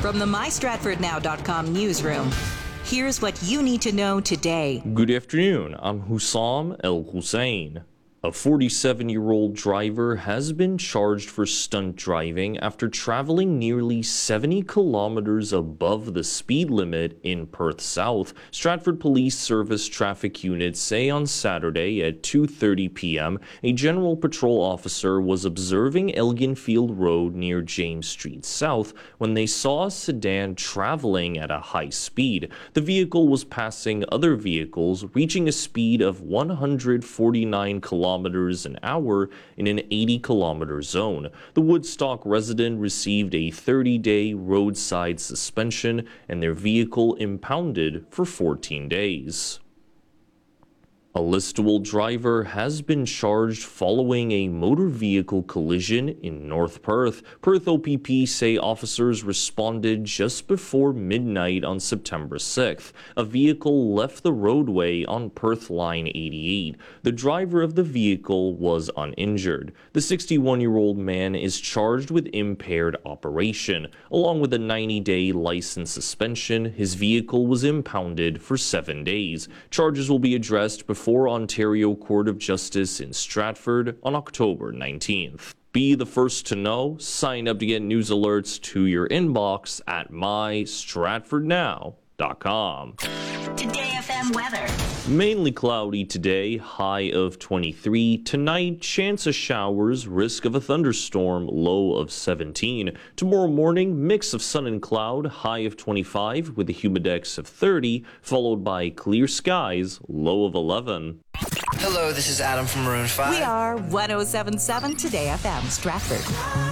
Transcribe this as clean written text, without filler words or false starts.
From the MyStratfordNow.com newsroom, here's what you need to know today. Good afternoon. I'm Hussam El Hussein. A 47-year-old driver has been charged for stunt driving after traveling nearly 70 kilometers above the speed limit in Perth South. Stratford Police Service traffic units say on Saturday at 2:30 p.m. a general patrol officer was observing Elginfield Road near James Street South when they saw a sedan traveling at a high speed. The vehicle was passing other vehicles, reaching a speed of 149 kilometers an hour in an 80-kilometer zone. The Woodstock resident received a 30-day roadside suspension and their vehicle impounded for 14 days. A Listowel driver has been charged following a motor vehicle collision in North Perth. Perth OPP say officers responded just before midnight on September 6th. A vehicle left the roadway on Perth Line 88. The driver of the vehicle was uninjured. The 61-year-old man is charged with impaired operation. Along with a 90-day license suspension, his vehicle was impounded for 7 days. Charges will be addressed before Ontario Court of Justice in Stratford on October 19th. Be the first to know. Sign up to get news alerts to your inbox at mystratfordnow.com. Today FM weather. Mainly cloudy today, high of 23. Tonight, chance of showers, risk of a thunderstorm, low of 17. Tomorrow morning, mix of sun and cloud, high of 25 with a humidex of 30, followed by clear skies, low of 11. Hello, this is Adam from Maroon 5. We are 107.7 Today FM Stratford.